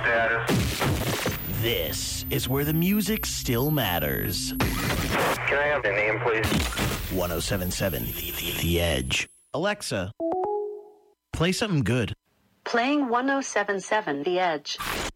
status. This is where the music still matters. Can I have the name, please? 1077 The Edge. Alexa, play something good. Playing 1077 The Edge.